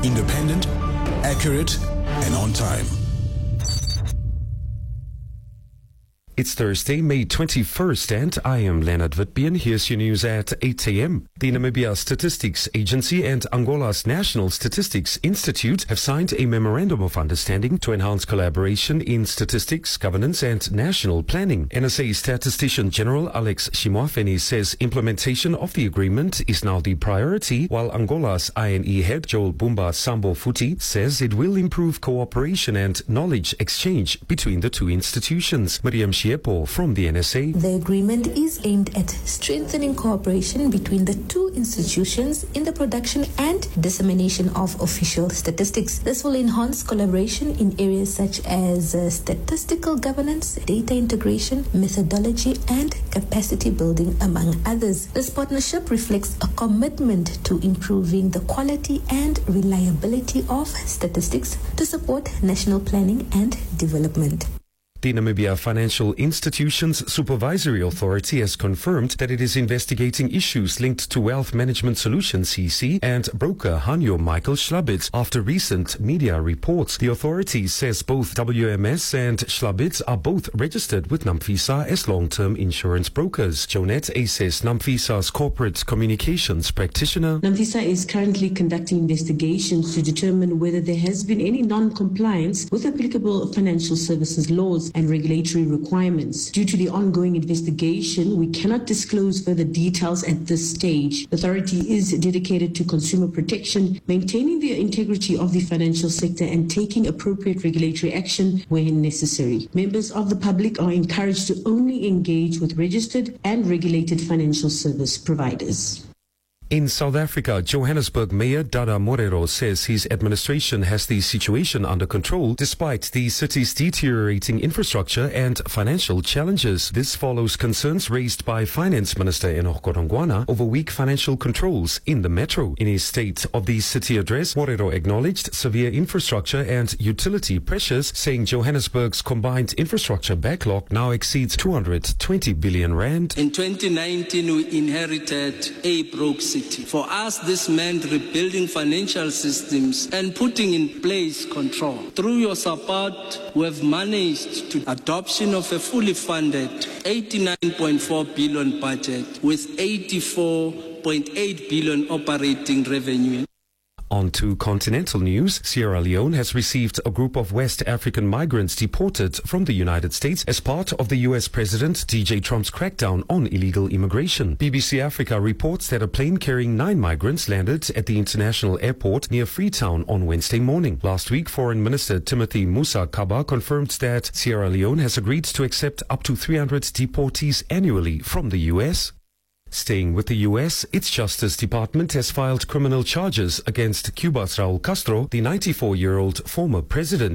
Independent, accurate, and on time. It's Thursday, May 21st, and I am Leonard Witbeen. Here's your news at 8 a.m. The Namibia Statistics Agency and Angola's National Statistics Institute have signed a memorandum of understanding to enhance collaboration in statistics, governance, and national planning. NSA Statistician General Alex Shimwafeni says implementation of the agreement is now the priority, while Angola's INE head Joel Bumba Sambo Futi says it will improve cooperation and knowledge exchange between the two institutions. Miriam Shiepo from the NSA. The agreement is aimed at strengthening cooperation between the two institutions in the production and dissemination of official statistics. This will enhance collaboration in areas such as statistical governance, data integration, methodology, and capacity building, among others. This partnership reflects a commitment to improving the quality and reliability of statistics to support national planning and development. The Namibia Financial Institutions Supervisory Authority has confirmed that it is investigating issues linked to Wealth Management Solutions CC and broker Hanyo Michael Schlabitz after recent media reports. The authority says both WMS and Schlabitz are both registered with NAMFISA as long-term insurance brokers. Jonette Aces, NAMFISA's corporate communications practitioner. NAMFISA is currently conducting investigations to determine whether there has been any non-compliance with applicable financial services laws and regulatory requirements. Due to the ongoing investigation, we cannot disclose further details at this stage. The authority is dedicated to consumer protection, maintaining the integrity of the financial sector, and taking appropriate regulatory action when necessary. Members of the public are encouraged to only engage with registered and regulated financial service providers. In South Africa, Johannesburg Mayor Dada Morero says his administration has the situation under control despite the city's deteriorating infrastructure and financial challenges. This follows concerns raised by Finance Minister Enoch Godongwana over weak financial controls in the metro. In his State of the City address, Morero acknowledged severe infrastructure and utility pressures, saying Johannesburg's combined infrastructure backlog now exceeds 220 billion rand. In 2019, we inherited a broke city. For us, this meant rebuilding financial systems and putting in place control. Through your support, we have managed to adoption of a fully funded 89.4 billion budget with 84.8 billion operating revenue. On to continental news. Sierra Leone has received a group of West African migrants deported from the United States as part of the U.S. President DJ Trump's crackdown on illegal immigration. BBC Africa reports that a plane carrying 9 migrants landed at the international airport near Freetown on Wednesday morning. Last week, Foreign Minister Timothy Musa Kaba confirmed that Sierra Leone has agreed to accept up to 300 deportees annually from the U.S. Staying with the U.S., its Justice Department has filed criminal charges against Cuba's Raul Castro, the 94-year-old former president.